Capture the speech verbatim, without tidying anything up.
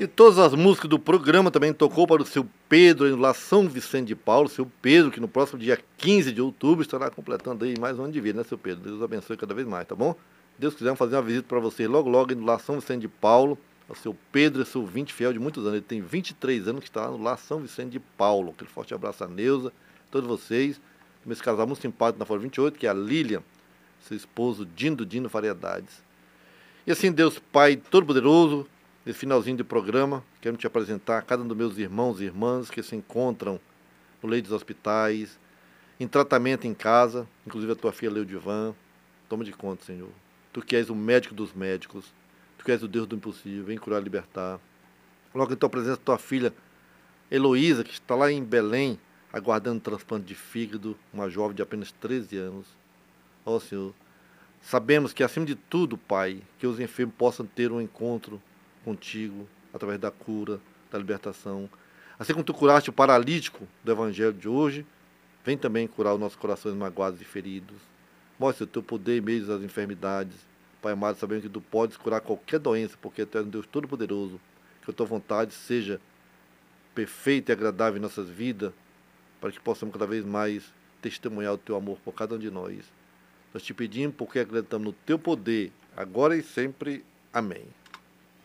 E todas as músicas do programa também tocou para o seu Pedro, aí lá São Vicente de Paulo, seu Pedro, que no próximo dia quinze de outubro estará completando aí mais um ano de vida, né, seu Pedro? Deus abençoe cada vez mais, tá bom? Deus quiser, vamos fazer uma visita para você logo, logo, indo lá São Vicente de Paulo. O seu Pedro é seu ouvinte fiel de muitos anos, ele tem vinte e três anos que está lá no Lar São Vicente de Paulo. Aquele forte abraço a Neuza, todos vocês. Esse casal muito simpático na Folha vinte e oito, que é a Lilian, seu esposo Dindo Dino Variedades. E assim, Deus Pai Todo-Poderoso, nesse finalzinho de programa, quero te apresentar a cada um dos meus irmãos e irmãs que se encontram no leito dos hospitais, em tratamento em casa, inclusive a tua filha Leodivan. Toma de conta, Senhor. Tu que és o médico dos médicos, tu que és o Deus do impossível, vem curar e libertar. Coloca em tua presença tua filha Heloísa, que está lá em Belém, aguardando um transplante de fígado, uma jovem de apenas treze anos. Ó Senhor, sabemos que acima de tudo, Pai, que os enfermos possam ter um encontro contigo, através da cura, da libertação. Assim como tu curaste o paralítico do Evangelho de hoje, vem também curar os nossos corações magoados e feridos. Mostra o teu poder em meio às enfermidades. Pai amado, sabemos que tu podes curar qualquer doença, porque tu és um Deus Todo-Poderoso. Que a tua vontade seja perfeita e agradável em nossas vidas, para que possamos cada vez mais testemunhar o teu amor por cada um de nós. Nós te pedimos porque acreditamos no teu poder, agora e sempre. Amém.